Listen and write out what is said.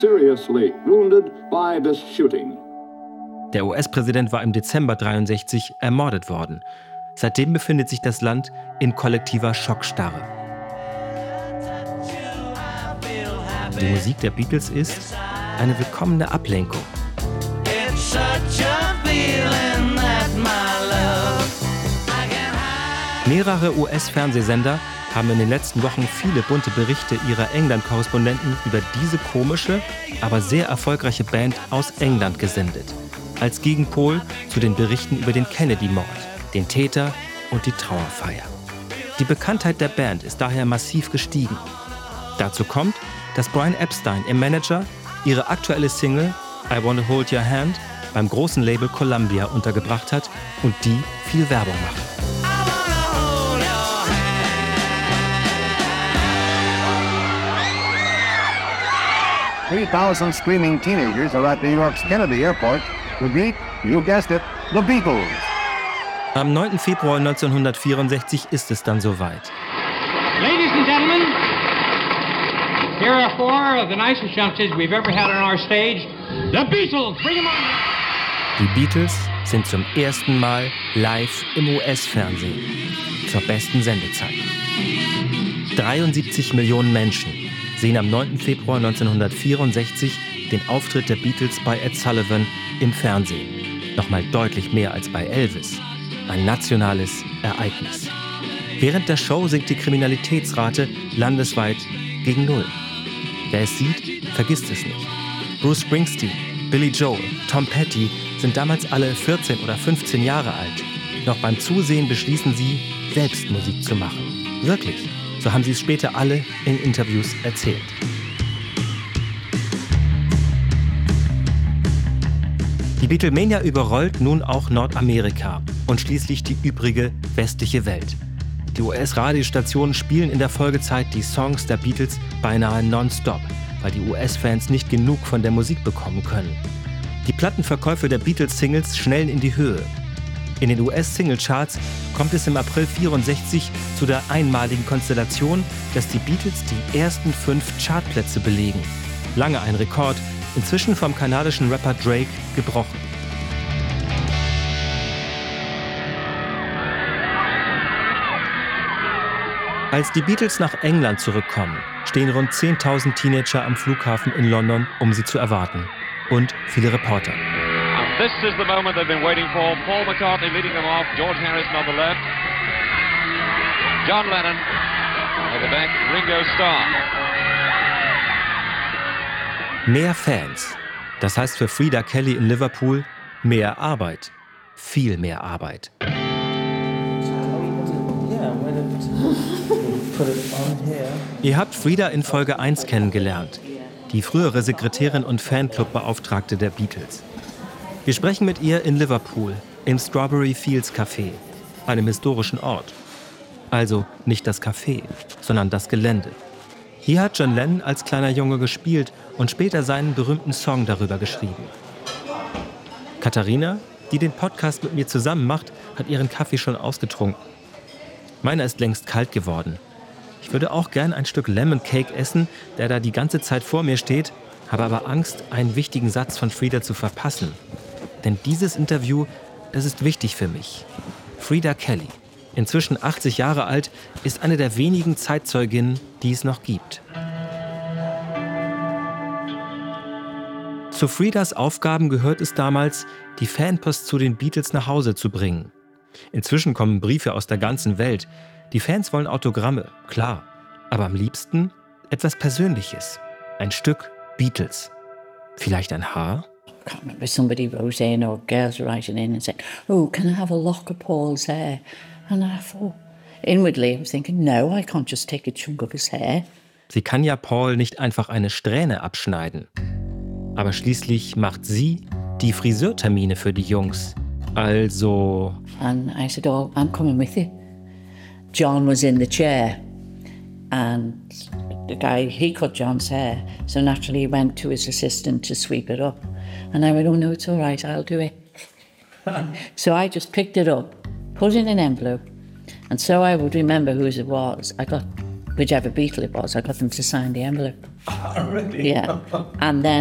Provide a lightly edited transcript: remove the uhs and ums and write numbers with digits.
seriously wounded by this shooting. Der US-Präsident war im Dezember 1963 ermordet worden. Seitdem befindet sich das Land in kollektiver Schockstarre. Die Musik der Beatles ist eine willkommene Ablenkung. Mehrere US-Fernsehsender haben in den letzten Wochen viele bunte Berichte ihrer England-Korrespondenten über diese komische, aber sehr erfolgreiche Band aus England gesendet. Als Gegenpol zu den Berichten über den Kennedy-Mord, den Täter und die Trauerfeier. Die Bekanntheit der Band ist daher massiv gestiegen. Dazu kommt, dass Brian Epstein im Manager ihre aktuelle Single I Want to Hold Your Hand beim großen Label Columbia untergebracht hat und die viel Werbung macht. 3,000 screaming teenagers are at New York's Kennedy Airport to greet, you guessed it, the Beatles. Am 9. Februar 1964 ist es dann soweit. Ladies and gentlemen, here are four of the nicest youngsters we've ever had on our stage. The Beatles, bring them on! Die Beatles sind zum ersten Mal live im US-Fernsehen. Zur besten Sendezeit. 73 Millionen Menschen sehen am 9. Februar 1964 den Auftritt der Beatles bei Ed Sullivan im Fernsehen. Nochmal deutlich mehr als bei Elvis. Ein nationales Ereignis. Während der Show sinkt die Kriminalitätsrate landesweit gegen Null. Wer es sieht, vergisst es nicht. Bruce Springsteen, Billy Joel, Tom Petty sind damals alle 14 oder 15 Jahre alt. Noch beim Zusehen beschließen sie, selbst Musik zu machen. Wirklich. So haben sie es später alle in Interviews erzählt. Die Beatlemania überrollt nun auch Nordamerika und schließlich die übrige westliche Welt. Die US-Radiostationen spielen in der Folgezeit die Songs der Beatles beinahe nonstop, weil die US-Fans nicht genug von der Musik bekommen können. Die Plattenverkäufe der Beatles-Singles schnellen in die Höhe. In den US-Single-Charts kommt es im April 1964 zu der einmaligen Konstellation, dass die Beatles die ersten 5 Chartplätze belegen. Lange ein Rekord, inzwischen vom kanadischen Rapper Drake gebrochen. Als die Beatles nach England zurückkommen, stehen rund 10.000 Teenager am Flughafen in London, um sie zu erwarten. Und viele Reporter. This is the moment they've been waiting for. Paul McCartney leading them off, George Harrison on the left, John Lennon at the back, Ringo Starr. Mehr Fans. Das heißt für Frida Kelly in Liverpool mehr Arbeit. Viel mehr Arbeit. Ihr habt Frida in Folge 1 kennengelernt. Die frühere Sekretärin und Fanclub-Beauftragte der Beatles. Wir sprechen mit ihr in Liverpool, im Strawberry Fields Café, einem historischen Ort. Also nicht das Café, sondern das Gelände. Hier hat John Lennon als kleiner Junge gespielt und später seinen berühmten Song darüber geschrieben. Katharina, die den Podcast mit mir zusammen macht, hat ihren Kaffee schon ausgetrunken. Meiner ist längst kalt geworden. Ich würde auch gern ein Stück Lemon Cake essen, der da die ganze Zeit vor mir steht, habe aber Angst, einen wichtigen Satz von Frida zu verpassen. Denn dieses Interview, das ist wichtig für mich. Frida Kelly, inzwischen 80 Jahre alt, ist eine der wenigen Zeitzeuginnen, die es noch gibt. Zu Fridas Aufgaben gehört es damals, die Fanpost zu den Beatles nach Hause zu bringen. Inzwischen kommen Briefe aus der ganzen Welt. Die Fans wollen Autogramme, klar. Aber am liebsten etwas Persönliches. Ein Stück Beatles. Vielleicht ein Haar? I can't remember, somebody wrote in or girls writing in and said, oh, can I have a lock of Paul's hair? And I thought, inwardly I was thinking, no, I can't just take a chunk of his hair. Sie kann ja Paul nicht einfach eine Strähne abschneiden. Aber schließlich macht sie die Friseurtermine für die Jungs. Also... And I said, oh, I'm coming with you. John was in the chair and the guy, he cut John's hair. So naturally he went to his assistant to sweep it up. And I went, oh no, it's all right, I'll do it. So I just picked it up, put it in an envelope. And so I would remember whose it was. I got whichever Beatle it was, I got them to sign the envelope. Really? Yeah. And then